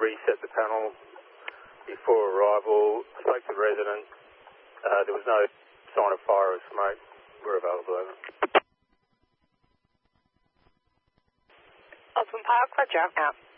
reset the panel before arrival. I spoke to the resident. There was no sign of fire or smoke. We're available, over. Osborne Park, Roger, out.